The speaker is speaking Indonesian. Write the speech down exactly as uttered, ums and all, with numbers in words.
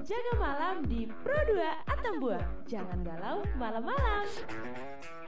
Jaga Malam di Pro dua Atambua. Jangan galau malam-malam.